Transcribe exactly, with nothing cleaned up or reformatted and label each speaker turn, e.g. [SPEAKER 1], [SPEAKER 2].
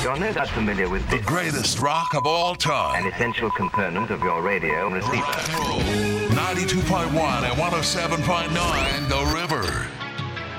[SPEAKER 1] You're no doubt familiar with
[SPEAKER 2] The
[SPEAKER 1] this,
[SPEAKER 2] greatest rock of all time.
[SPEAKER 1] an essential component of your radio receiver.
[SPEAKER 2] ninety-two point one and one oh seven point nine The River.